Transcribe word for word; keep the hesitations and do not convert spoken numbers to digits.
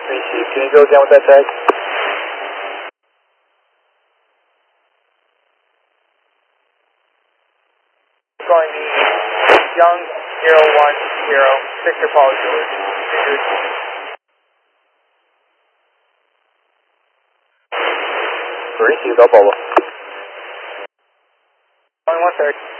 Receive. Can you go again with that tag? Going to Young zero one zero, Victor Paul George. Receive, I'll follow. Only one third.